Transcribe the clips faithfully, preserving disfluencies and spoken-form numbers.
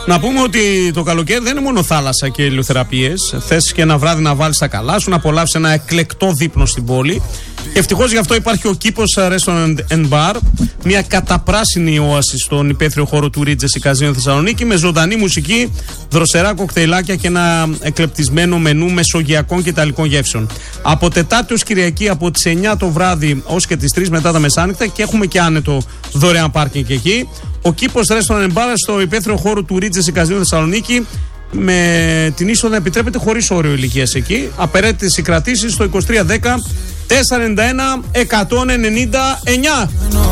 Να πούμε ότι το καλοκαίρι δεν είναι μόνο θάλασσα και ηλιοθεραπείες. Θες και ένα βράδυ να βάλεις τα καλά σου, να απολαύσεις ένα εκλεκτό δείπνο στην πόλη. Και ευτυχώς γι' αυτό υπάρχει ο Κήπος Restaurant and Bar, μια καταπράσινη όαση στον υπαίθριο χώρο του Regency Casino Θεσσαλονίκη, με ζωντανή μουσική, δροσερά κοκτέιλάκια και ένα εκλεπτισμένο μενού μεσογειακών και ιταλικών γεύσεων. Από Τετάρτη ως Κυριακή από τις εννιά το βράδυ ως και τις τρεις μετά τα μεσάνυχτα, και έχουμε και άνετο δωρεάν πάρκινγκ και εκεί. Ο Κήπος Restaurant and Bar στο υπαίθριο χώρο του Regency Casino Θεσσαλονίκη, με την είσοδο να επιτρέπεται χωρίς όριο ηλικίας εκεί. Απαραίτητες οι κρατήσεις στο είκοσι τρία δέκα τετρακόσια ενενήντα ένα εκατόν ενενήντα εννιά.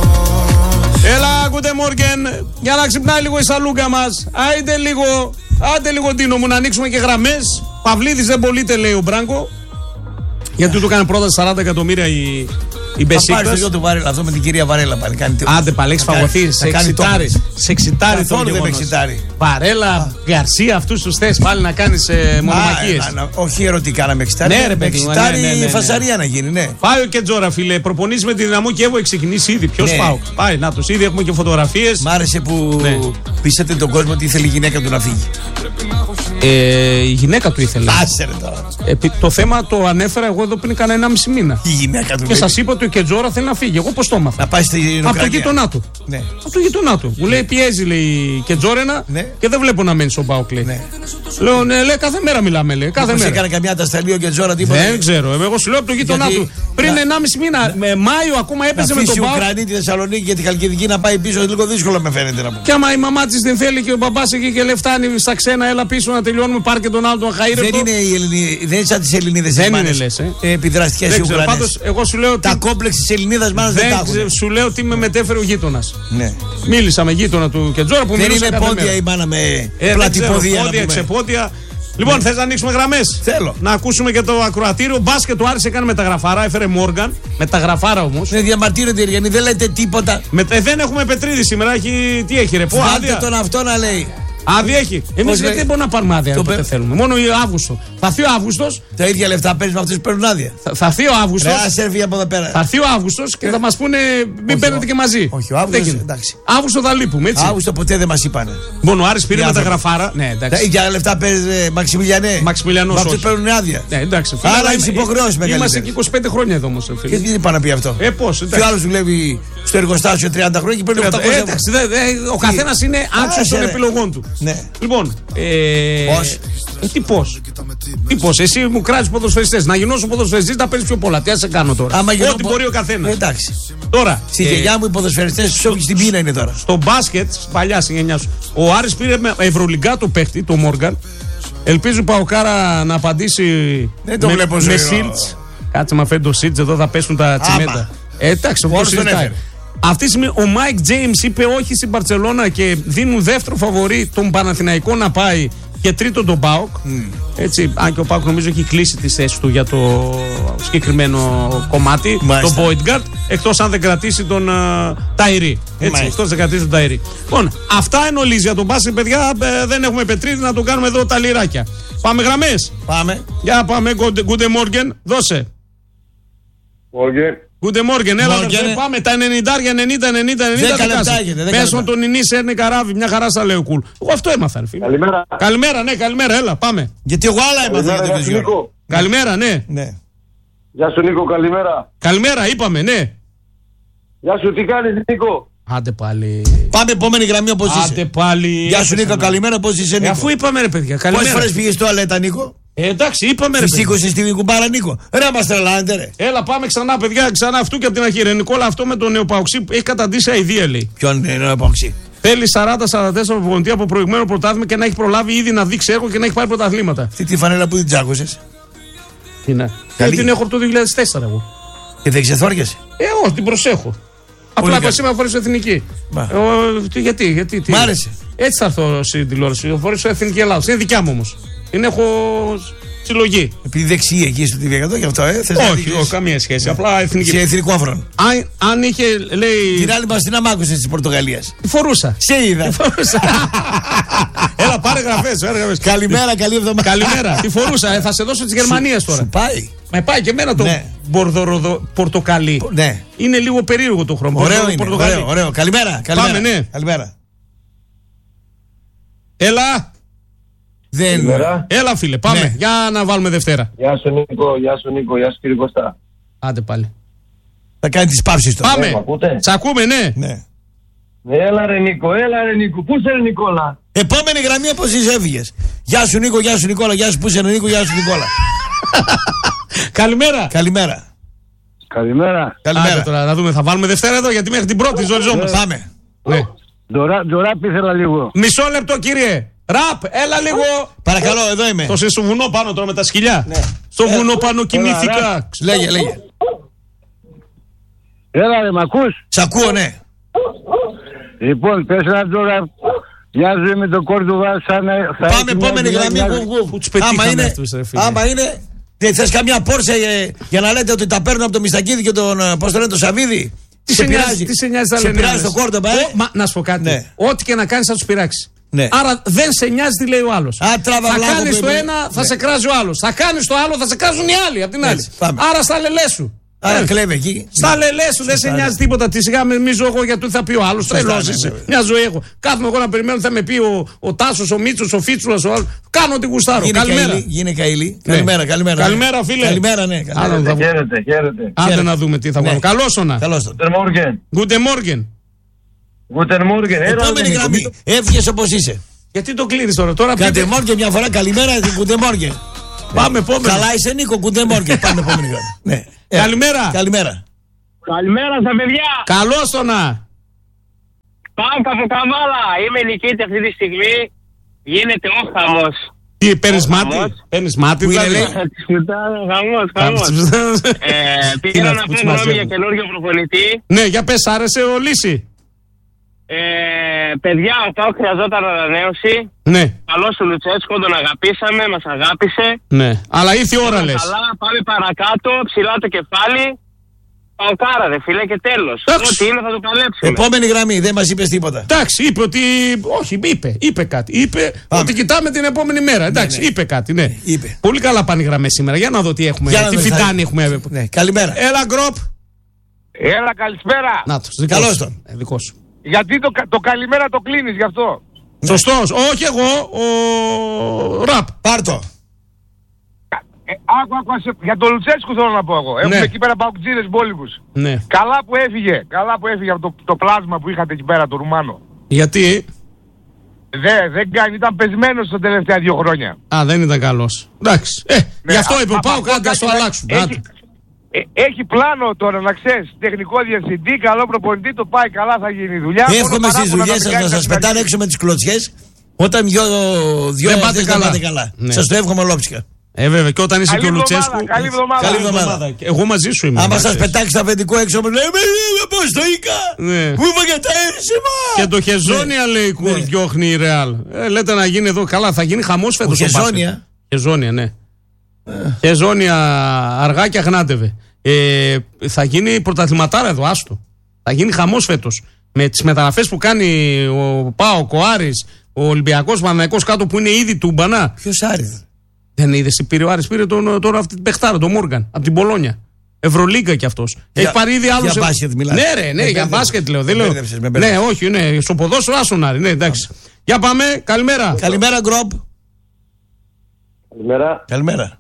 Έλα, good morning, για να ξυπνάει λίγο η σαλούγκα μας. Άιντε λίγο, άντε λίγο Ντίνο μου, να ανοίξουμε και γραμμές. Παυλίδης δεν πωλείται, λέει ο Μπράγκο, γιατί του έκανε πρόταση σαράντα εκατομμύρια η, η Μπεσίκτας. Θα πάρει στο γιο του Βαρέλα, αυτό με την κυρία Βαρέλα πάλι. Κάνει άντε πάλι, έχεις φαγωθεί, σε εξητάρει. Σε εξητάρει το γεγονός. Βαρέλα, Γκαρσία, αυτούς τους θες πάλι να κάνεις ε, μονομαχίες. Όχι ερωτικά να με εξητάρει. Ναι, ρε παιδί, εξητάρει ναι, ναι, ναι, ναι. Φασαρία να γίνει, ναι. Πάει ο Κετζόρα, φίλε. Προπονείς με τη Δυναμό και έχω ξεκινήσει ήδη. Ποιος πάω. Πάει, να τους ήδη έχουμε και φωτογραφίες. Μ' άρεσε που ναι. πείσατε τον κόσμο ότι ήθελε η γυναίκα του να φύγει. Ε, η γυναίκα του ήθελε. Άσερε τώρα. Ε, το θέμα το ανέφερα εγώ εδώ πριν κανένα ενάμιση μήνα. Η γυναίκα του. Και σας είπα ότι ο Κετζόρα θέλει να φύγει. Εγώ πώς το έμαθα. Να πάει στην Ουκρανία. Από το γείτονά του. Ναι. Από το γείτονά του. Μου λέει πιέζει, λέει η Κετζόρενα, ναι. και δεν βλέπω να μένει στον ΠΑΟΚ. Ναι. Λέω, ναι, λέει, κάθε μέρα μιλάμε. Λέει, κάθε μέρα. Έκανε καμιά τασταλή ο Κετζόρα, τίποτα. Δεν ξέρω. Εγώ σου λέω από το γείτονά του. Πριν ενάμιση μήνα, με Μάιο ακόμα έπαιζε με τον ΠΑΟΚ. Να Ουκρανία τη Θεσσαλονίκη και τη Χαλκιδική να πάει πίσω, λίγο δύσκολο με φαίνεται να πω. Και άμα η μαμά τη δεν θέλει και ο μπαμπάς εκεί και λέει φτάνει στα ξένα, έλα πίσω να τελειώνουμε, πάρ και τον άλλο τον χαΐρευτο. Δεν είναι οι Ελληνίδες, δεν είναι σαν τις Ελληνίδες. Δεν είναι, λες, ε. Επιδραστικές οι Ουκρανές. Πάντως, εγώ σου λέω. Τα κόμπλεξ της Ελληνίδας μάλλον δεν τα έχουν. Σου λέω τι με μετέφερε ο γείτονας. Ναι. Μίλησα με γείτονα του Κετζόρα που μιλούσε. Δεν είναι πόδια η μάνα με πλατυπόδια. Πόδια, ξεπόδια. Λοιπόν, ναι. Θες να ανοίξουμε γραμμές? Θέλω. Να ακούσουμε και το ακροατήριο. Μπάσκετ του Άρης έκανε μεταγραφάρα, έφερε Μόργαν. Μεταγραφάρα όμως. Ναι, διαμαρτύρονται οι Ιριανοί, δεν λέτε τίποτα. Με, ε, δεν έχουμε Πετρίδη σήμερα. Έχει, τι έχει, ρε, πω, βάλτε τον αυτό να λέει. Άδεια έχει. Εμείς γιατί δεν μπορούμε να πάρουμε άδεια όποτε πέ... θέλουμε. Μόνο Αύγουστο. Θα έρθει ο Αύγουστος. Τα ίδια λεφτά παίρνει με αυτούς που παίρνουν άδεια. Θα, θα έρθει ο Αύγουστος. Θα έρθει ο Αύγουστος και θα μας πούνε μην παίρνετε και μαζί. Όχι, ο Αύγουστος. Εντάξει. Αύγουστο θα λείπουμε, έτσι. Αύγουστο ποτέ δεν μας είπανε. Μόνο ο Άρης πήρε μεταγραφάρα. Ναι, εντάξει. Τα ίδια λεφτά παίρνει Μαξιμιλιανέ. Μαξιμιλιανό. Αυτούς παίρνουν άδεια. Ναι, εντάξει. Άρα είσαι υποχρεώσει μεγάλη. Είμαστε και είκοσι πέντε χρόνια εδώ όμως. Και τι είπα να πει αυτό. Ε, πώς. Και ο άλλος δουλεύει στο εργοστάσιο τριάντα χρόνια και παίρνει οκτακόσια. Εντάξει, ο καθένας είναι άξιος των επιλογών του. Λοιπόν. Ε, πώς? Ε, τι πώς? Τι πώς? Εσύ μου κράτης ποδοσφαιριστές. Να γινώσω ποδοσφαιριστής να παίρνεις πιο πολλά. Τι να σε κάνω τώρα? Άμα Ό,τι πο... μπορεί ο καθένας. Ε, εντάξει. Τώρα. Στη ε, γενιά μου οι ποδοσφαιριστές τους όχι στην πείνα είναι τώρα. Στο μπάσκετ, παλιά στη γενιά σου. Ο Άρης πήρε με Ευρωλιγκά το παίχτη, το Μόργαν. Ελπίζω Παοκάρα να απαντήσει δεν το με, βλέπω με Σίλτς. Κάτσε μα φέρει το Σίλτς, εδώ θα πέσουν τα τσιμέντα. Ε, εντάξει, αυτό συζητάει. Αυτή τη στιγμή ο Μάικ Τζέιμς είπε όχι στην Μπαρτσελώνα και δίνουν δεύτερο φαβορί τον Παναθηναϊκό να πάει και τρίτο τον ΠΑΟΚ. Mm. Έτσι, αν και ο ΠΑΟΚ νομίζω έχει κλείσει τις θέσεις του για το συγκεκριμένο κομμάτι, τον Μπόιντγκαρτ, εκτός αν δεν κρατήσει τον uh, Ταϊρή. Έτσι, εκτός δεν κρατήσει τον Ταϊρή. Λοιπόν, αυτά εν ολίγης για τον μπάσκετ, παιδιά. Ε, δεν έχουμε Πετρίδη να τον κάνουμε εδώ τα λιράκια. Πάμε γραμμές. Πάμε. Για πάμε. Good morning. Δώσε. Morgen. Good morning, έλα morgen. Πάμε τα ενενήντα, ενενήντα, ενενήντα, ενενήντα. Πες με τον Ινή Σέρνη Καράβι, μια χαρά στα λέω κουλ. Εγώ αυτό έμαθα, φίλε. Καλημέρα. Καλημέρα, ναι, καλημέρα, έλα, πάμε. Γιατί εγώ άλλα έμαθα για τον Νίκο. Καλημέρα, ναι. ναι. Γεια σου Νίκο, καλημέρα. Καλημέρα, είπαμε, ναι. Γεια σου, τι κάνεις Νίκο? Άντε πάλι. Πάμε επόμενη γραμμή όπως είσαι. Άντε πάλι. Γεια σου Νίκο, καλημέρα, πώς είσαι Νίκο? Ε, αφού είπαμε ρε παιδιά, καλημέρα. Πόσες φορές πήγες στο αλέτα Νίκο? Ε, εντάξει, είπαμε ρε. Σήκωσε στη κουμπάρα Νίκο. Ρε μας τρελάνετε ρε. Έλα, πάμε ξανά, παιδιά, ξανά αυτού και από την αρχή. Ρε Νικόλα, αυτό με τον Νεοπαοξή έχει καταντήσει αηδία, λέει. Ποιον είναι Νεοπαοξή? Θέλει σαράντα σαράντα τέσσερα προπονητή από προηγμένο πρωτάθλημα και να έχει προλάβει ήδη να δείξει έργο και να έχει πάρει πρωταθλήματα. Τι τη φανέλα που την τσάκωσες? Τι να. Γιατί την έχω από το δύο χιλιάδες τέσσερα εγώ. Και δεν ξεθόριασε? Ε, όχι, την προσέχω. Απλά είπα σήμερα φορέσω εθνική. Ε, γιατί, γιατί. Τι. Μ' άρεσε. Έτσι θα έρθω στην τηλεόραση. Φορέσω εθνική Ελλάδα. Είναι δικιά μου όμως. Την έχω συλλογή. Επειδή δεξί εκεί στο τι βι εκατό γι' αυτό, ε. Θες όχι, όχι, καμία σχέση. Απλά εθνική. Σε εθνικό άφρον. Αν, αν είχε, λέει. Την άλλη μας την αμάκουσες της Πορτογαλίας. Τη φορούσα. Σε είδα. Τη φορούσα. Έλα, πάρε γραφές. Καλημέρα, καλή εβδομάδα. Καλημέρα. Τη φορούσα. Ε, θα σε δώσω τη Γερμανία τώρα. Σου πάει. Με πάει και εμένα το ναι. μπορδοροδο πορτοκαλί. Ναι. Είναι λίγο περίεργο το χρώμα. Ωραίο είναι. Ωραίο, ωραίο. Καλημέρα. Καλημέρα. Πάμε, ναι. Καλημέρα. Έλα. Δεν. Καλημέρα. Έλα, φίλε, πάμε. Ναι. Για να βάλουμε Δευτέρα. Γεια σου Νίκο, γεια σου Νίκο, γεια σου κύριε Κωστά. Άντε πάλι. Θα κάνει τις πάψεις τώρα. Πάμε. μ' ακούτε? Σ' ακούμε, ναι. Ναι. Έλα ρε Νίκο, έλα ρε Νίκο, πού είσαι ρε Νικόλα? Επόμενη γραμμή από εσείς έφυγες. Γεια σου Νίκο, γεια σου Νικόλα, γεια σου που είσαι Νίκο, γεια σου Νικόλα. Καλημέρα. Καλημέρα. Καλημέρα. Καλημέρα. Άντε τώρα να δούμε, θα βάλουμε Δευτέρα εδώ γιατί μέχρι την πρώτη ζοριζόμαστε. Πάμε. Ναι. Ντοράπ ήθελα λίγο. Μισό λεπτό, κύριε. Ραπ, έλα λίγο. Παρακαλώ, εδώ είμαι. Το σε στο βουνό πάνω τώρα με τα σκυλιά. Ναι. Στο βουνό πάνω κοιμήθηκα. Λέγε, λέγε. Έλα ρε, μ' ακούς? Σ' ακούω, ναι. Λοιπόν, πες ένα ντοράπ. Μοιάζει με τον Κόρδοβα σαν να... θα Πάμε, έχει μια επόμενη δουλειά, γραμμή. μοιάζει- γου, γου. Πού τους πετύχαμε Άμα είναι, αυτούς, ρε φίλε. άμα είναι, δεν θες καμιά Πόρσε ε, για να λέτε ότι τα παίρνουν από το Μιστακίδη και τον, ε, πώς το λένε, τον Σαββίδη. Τι σε νοιάζει, τι σε νοιάζει τα Σε λένε πειράζει άλλες. το Κόρδοβα, ε. Ω, μα, να σου πω κάτι. Ναι. Ό,τι και να κάνει θα του πειράξει. Ναι. Άρα δεν σε νοιάζει τι λέει ο άλλο. Α, τράβα Θα βλάκο κάνει που το είπε. ένα, θα Ναι. σε κράζει ο άλλο. Θα κάνει το άλλο, θα σε κράζουν οι άλλοι απ' την άλλη. Έτσι, πάμε. Άρα στα λελέ σου. Άρα Ε, κλέβε εκεί. Στα λελέ σου δεν σε Σωστά, νοιάζει ναι. τίποτα. Τι σιγά με μη ζω εγώ γιατί θα πει ο άλλο. Τρελό ναι, είσαι. ναι. Μια ζωή έχω. Κάθομαι εγώ να περιμένω ότι θα με πει ο, ο Τάσο, ο Μίτσο, ο Φίτσουλα, ο άλλο. Κάνω ό,τι γουστάρω. Γίνε Καλημέρα. καηλή, γίνε καηλή. Ναι. Καλημέρα, καλημέρα. ναι. Καλημέρα, φίλε. Καλημέρα, ναι. καλημέρα. Άλλο θα βγω. Χαίρετε, χαίρετε. Άντε Χαίρετε. να δούμε τι θα Ναι. βγάλουμε. Καλώ όνα. Καλώς τον. Guten Morgen. Guten Morgen. Guten Morgen. Έλα, Επόμενη ρε, γραμμή. Νίκο. Έφυγες όπως είσαι. Γιατί το κλείνει τώρα, τώρα Κάντε πείτε. μόρκε μια φορά, καλημέρα, Γκούντε μόρκε. Πάμε επόμενο. Καλά είσαι Νίκο, Γκούντε μόρκε. Πάμε επόμενη γραμμή. Ναι. Ε, Καλημέρα. Καλημέρα. Καλημέρα στα παιδιά. Καλώς το να. Πάω από Καβάλα. Είμαι νικήτη αυτή τη στιγμή. Γίνεται ο χαμός. Τι, παίρνεις Ο μάτι. χαμός. Παίρνεις μάτι, Που είναι, δηλαδή. λέει? Χαμός, χαμός. Ε, Είναι πήγα αυτό να που πω τους γνώμη μαζεύουν. για καινούργιο προπονητή. Ναι, για πες, άρεσε ο Λύση. Ε, παιδιά, ο ΠΑΟΚ χρειαζόταν ανανέωση. Ναι, Καλός ο Λουτσέσκο, τον αγαπήσαμε, μας αγάπησε. ναι. Αλλά ήρθε η ώρα, λες. Καλά, πάμε παρακάτω, ψηλά το κεφάλι. Παοκάρα, δε φίλε, και τέλος. Εντάξει. Ό,τι είναι θα το παλέψουμε. Επόμενη γραμμή, δεν μας είπες τίποτα. Εντάξει, είπε ότι. Όχι, είπε, είπε κάτι. Είπε Πάμε. ότι κοιτάμε την επόμενη μέρα. Εντάξει, ναι. είπε κάτι, ναι. είπε. Πολύ καλά πάνε οι γραμμές σήμερα. Για να δω τι έχουμε. Για να Τι δω, φιτάνι θα- έχουμε. Ναι, καλημέρα. Έλα, γκροπ. Έλα, καλησπέρα. Να το. Δικό Καλώς σου. τον. Ε, δικό σου. Γιατί το, κα- το καλημέρα το κλείνεις γι' αυτό. Σωστός. Όχι εγώ, ο Ραπ. Πάρτο. Ε, άκου, άκου, σε- για τον Λουτσέσκου θέλω να πω εγώ. Έχουμε Ναι. εκεί πέρα παουκτζίδες μπόλικους. Ναι. Καλά που έφυγε. Καλά που έφυγε από το, το πλάσμα που είχατε εκεί πέρα, το Ρουμάνο. Γιατί. Δε, δεν κάνει, ήταν πεσμένος τα τελευταία δύο χρόνια. Α, δεν ήταν καλός. Εντάξει. Ε, Ναι, γι' αυτό α- είπε. α- Πάω αυτό κάτι, ας το κάτι- αλλάξουμε. έχει- Άντε. Ε, έχει πλάνο τώρα να ξέρεις, τεχνικό διευθυντή, καλό προπονητή, το πάει καλά, θα γίνει η δουλειά. Μόνο Εύχομαι στις παράπονα δουλειές μην σας κάνει να σας την πετάνε αρχή. έξω με τις κλωτσιές. Όταν δυο, δυο Δεν πάτε αυτές καλά. δεν πάτε καλά. Ναι. Σας το εύχομαι ολόψυχα. Ε, βέβαια, και όταν είσαι Καλή και ο εβδομάδα, Λουτσέσκου. καλή εβδομάδα. Καλή εβδομάδα. Και Εγώ μαζί σου είμαι. Άμα εντάξει. σας πετάξει τα αφεντικό έξω, μου λέει «Με πώς το είχα, Ναι. μου είπα τα έσημα». Και το Χεζόνια λέει κουρ Ναι. διώχνει η Ρεάλ. Ε, λέτε να γίνει εδώ καλά, θα γίνει χαμός φέτος. Ο στο μπάσκετ. Χεζόνια. Χεζόνια, ναι. Χεζόνια αργά και αγνάτευε. Ε, θα γίνει πρωταθληματάρα εδώ, άστο. Θα γίνει χαμός φέτος. Με τις μεταγραφές που κάνει ο ΠΑΟΚ, ο Άρης, ο Ολυμπιακός, ο Παναθηναϊκός κάτω που είναι ήδη τούμπανα. Ποιος Άρης? Δεν είδε τι πήρε ο Άρης, πήρε τον, τώρα αυτή την παιχτάρα, τον Μόργαν, από την Πολόνια. Ευρωλίγκα κι αυτό. Έχει πάρει ήδη άλλου. για μπάσκετ μιλάς. Ναι, ρε, ναι, Με για μπέρδεψες. μπάσκετ λέω. Δεν Με λέω. μπέρδεψες, με Ναι, μπέρδεψες. όχι, ναι, στο ποδόσφαιρο άσον Άρη, ναι, εντάξει. Για πάμε, καλημέρα. Καλημέρα Γκροπ. Καλημέρα. Καλημέρα.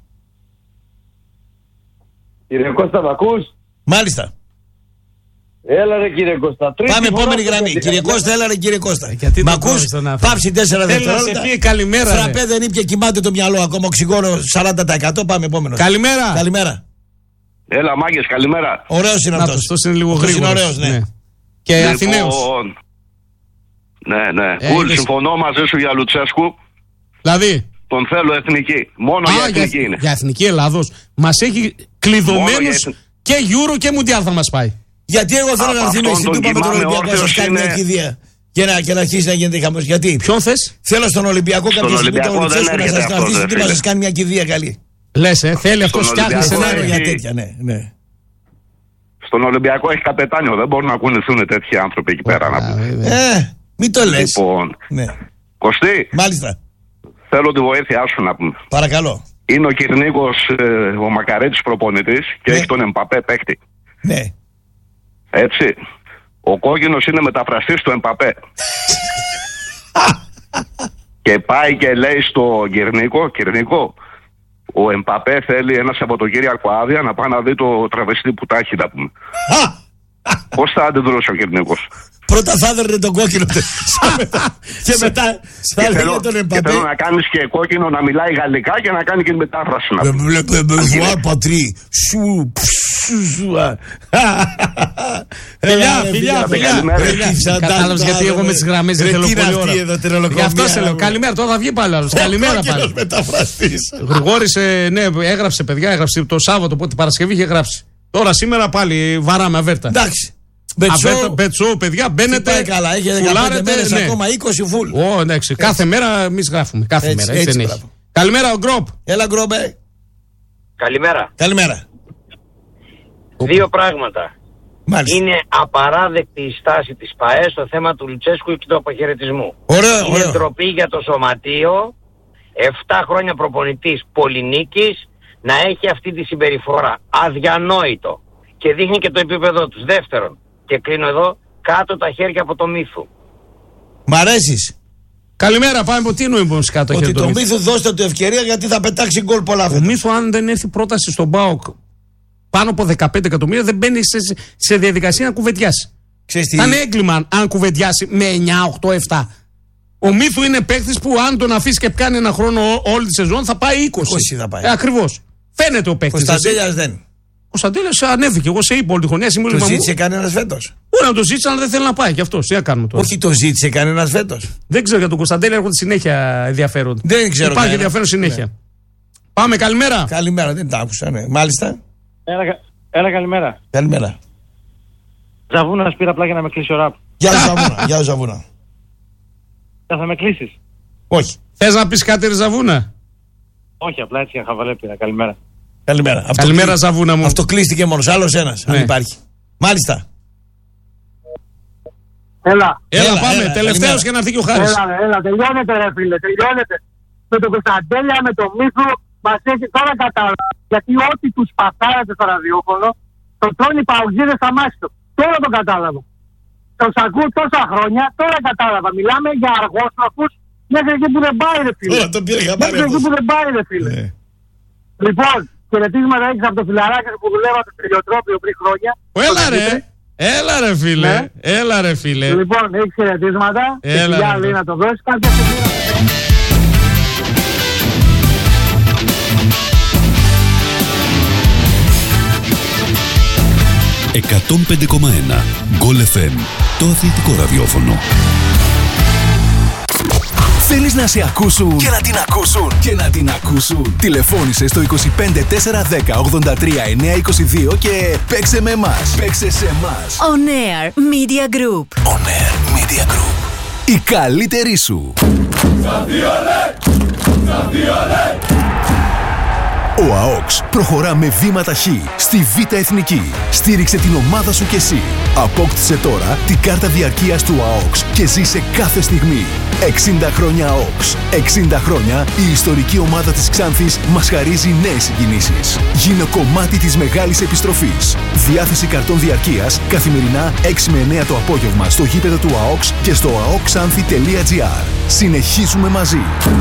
Κύριε Κώστα, μ' ακούς? Μάλιστα. Έλα ρε κύριε Κώστα. Τρίτη Πάμε φορά επόμενη που γραμμή. πέντε. Κύριε Κώστα, έλα ρε κύριε Κώστα. γιατί Μ' το ακούς? κόβεις τον άνθρωπο? Πάψει τέσσερα Θέλει να σε δευτερόλεπτα. πει καλημέρα. ρε. Φραπέ δεν ήπια, κοιμάται το μυαλό ακόμα. Οξυγόνο σαράντα τοις εκατό. Πάμε επόμενο. Καλημέρα. Καλημέρα. Έλα μάγκες, καλημέρα. Ωραίος είναι Να αυτός. το, είναι λίγο Αυτός γρήγορο. είναι ωραίος, ναι. Και Λοιπόν, Αθηναίος. Ναι, ναι. Ε, Κουλ, είδες. συμφωνώ μαζί σου για Λουτσέσκου. Δηλαδή. Τον θέλω εθνική. Μόνο για Α, εθνική είναι. για εθνική Ελλάδος. Μας έχει κλειδωμένους Μόνο για και Euro και Mundial θα μας πάει. Γιατί εγώ θέλω Από να έρθει αυτόν στην τον Τούπα με τον κοιμάμαι Ολυμπιακό να σας όρθιος κάνει μια είναι- κηδεία. Και να, και να αρχίσει να γίνεται χαμός. Γιατί Ποιον θες? θέλω στον Ολυμπιακό κάποια στιγμή τον Ολυμπιακό δεν Λουτσέσκο να έρχεται σας να αυτός, έρθει στην ρε Τούπα να φίλε. σας κάνει μια κηδεία καλή. Λες, ε, θέλει αυτό Στον φτιάχνει Ολυμπιακό σενάριο. έχει- Για τέτοια, ναι. ναι. Στον Ολυμπιακό έχει καπετάνιο. Δεν μπορούν να κουνηθούν τέτοιοι άνθρωποι εκεί πέρα. να Α, πούμε. βέβαια. Ε, μην το λες. Λοιπόν, Ναι. Κωστή, Μάλιστα. θέλω τη βοήθειά σου να πούμε. Παρακαλώ. Είναι ο Κυρνίκος, ε, ο Μακαρέτης προπονητής και Ναι. έχει τον Εμπαπέ παίκτη. Ναι. Έτσι. Ο κόκκινος είναι μεταφραστής του Εμπαπέ. Και πάει και λέει στο Κυρνίκο, Κυρνίκο, ο Εμπαπέ θέλει ένα Σαββατοκύριακο άδεια να πάει να δει το τραβεστή που τα έχει, να πούμε. Πώς θα αντιδρούσε ο Κυρνίκος? Πρώτα θα έδερνε τον κόκκινο και μετά θα έλεγε τον Εμπαπέ. Και θέλω να κάνεις και κόκκινο να μιλάει γαλλικά και να κάνει και την μετάφραση. Βουά πατρί. Σου. Φιλιά, φιλιά, φιλιά. Κατάλαβες γιατί εγώ με τις γραμμές δεν θέλω πολύ ώρα. Γι' αυτό σε λέω. Καλημέρα, τώρα θα βγει πάλι άλλος. Καλημέρα πάλι. Γρηγόρης, ναι, έγραψε παιδιά, έγραψε το Σάββατο, οπότε Παρασκευή είχε γράψει. Τώρα σήμερα πάλι βαράμε αβέρτα. Εντάξει. Μπετσό, παιδιά, μπαίνετε. Πάει καλά, έχει δεκαπέντε μέρες, ναι. Ακόμα είκοσι φουλ. Ω, εντάξει, κάθε μέρα εμείς γράφουμε. Κάθε έτσι, μέρα, έτσι, έτσι καλημέρα, ο Γκροπ. Έλα, Γκροπέ. Καλημέρα. Καλημέρα. Δύο πράγματα. Μάλιστα. Είναι απαράδεκτη η στάση της ΠΑΕ στο θέμα του Λουτσέσκου και του αποχαιρετισμού. Ωραίο, είναι ωραίο. ντροπή για το σωματείο, εφτά χρόνια προπονητής πολυνίκης, να έχει αυτή τη συμπεριφορά. Αδιανόητο. Και δείχνει και το επίπεδο τους. Δεύτερον, και κλείνω εδώ, κάτω τα χέρια από το Μύθου. Μ' αρέσεις. Καλημέρα, πάμε. Τι εννοεί όμως κάτω τα χέρια του Μύθου? Ότι το Μύθου δώστε του ευκαιρία γιατί θα πετάξει γκολ πολλά. Ο Μύθου, αν δεν έρθει πρόταση στον ΠΑΟΚ πάνω από δεκαπέντε εκατομμύρια, δεν μπαίνει σε, σε διαδικασία να κουβεντιάσει. Θα είναι έγκλημα αν κουβεντιάσει με εννιά, οκτώ, επτά. Ο Μύθου είναι παίκτης που αν τον αφήσει και κάνει ένα χρόνο όλη τη σεζόν θα πάει είκοσι. είκοσι θα πάει. Ε, ακριβώς. Φαίνεται ο παίκτης. Κωνσταντέλιας δεν. Ο Κωνσταντέλιας ανέβηκε. Εγώ σε είπα όλη τη χρονιά. Το ζήτησε κανένα φέτος? Μπορεί να το ζήτησε, αλλά δεν θέλει να πάει κι αυτό. Τι να κάνουμε τώρα? Όχι, το ζήτησε κανένα φέτος. Δεν ξέρω για τον Κωνσταντέλια, έρχονται συνέχεια ενδιαφέρον. Δεν ξέρω. Υπάρχει κανένα ενδιαφέρον συνέχεια. Ναι. Πάμε, καλημέρα. Καλημέρα, δεν τα άκουσα, ναι. Μάλιστα. Έλα, έλα καλημέρα. Καλημέρα. Ζαβούνα πήρα απλά για να με κλείσει ο ραπ. Γεια σου Ζαβούνα, γεια σου Ζαβούνα. Θα με κλείσεις? Όχι. Θες να πεις κάτι ρε Ζαβούνα? Όχι, απλά έτσι για χαβαλέ πήρα. Καλημέρα. Καλημέρα. Καλημέρα Αυτό Ζαβούνα μου. Αυτό κλείστηκε μόνος, άλλος ένας, ναι. Αν υπάρχει. Μάλιστα. Έλα. Έλα, έλα πάμε, έλα, τελευταίος και να έρθει και ο Χάρης. Έλα, έλα, τελειώνεται ρε φίλε, τελειώνεται. Με τον Κωνσταντέλια, με τον Μύθο, μας έχει τώρα κατάλαβα. Γιατί ό,τι τους παθάρατε στο ραδιόφωνο, το τρώνε οι παουτζίδες στα μάτια του. Τώρα το κατάλαβα. Τους ακούω τόσα χρόνια, τώρα κατάλαβα. Μιλάμε για αργόστροφους μέχρι εκεί που δεν πάει ρε φίλε. Μέχρι εκεί που δεν πάει ρε φίλε. Ναι. Λοιπόν, χαιρετίσματα έχεις από το φιλαράκι που δουλεύατε στο Ηλιοτρόπιο πριν χρόνια. Έλα ρε, έλα ρε φίλε, ναι. Έλα ρε φίλε. Λοιπόν, έχεις χαιρετίσματα και φιλιά λέει να το δώσεις κάποια στιγμή. εκατόν πέντε κόμμα ένα Γκολ εφ εμ, το αθλητικό ραδιόφωνο. Θέλεις να σε ακούσουν και να την ακούσουν και να την ακούσουν? Τηλεφώνησε στο είκοσι πέντε τέσσερα δέκα ογδόντα τρία εννιακόσια είκοσι δύο και παίξε με εμάς. Παίξε σε εμάς. On Air Media Group. On Air Media Group. Η καλύτερη σου. Ο ΑΟΚΣ προχωρά με βήματα χ στη Β' Εθνική. Στήριξε την ομάδα σου κι εσύ. Απόκτησε τώρα την κάρτα διαρκείας του ΑΟΚΣ και ζήσε κάθε στιγμή. εξήντα χρόνια ΑΟΚΣ. εξήντα χρόνια η ιστορική ομάδα της Ξάνθης μας χαρίζει νέες συγκινήσεις. Γίνε κομμάτι της μεγάλης επιστροφής. Διάθεση καρτών διαρκείας καθημερινά έξι με εννέα το απόγευμα στο γήπεδο του ΑΟΚΣ και στο αοκξάνθη τελεία τζι άρ. Συνεχίζουμε μαζί.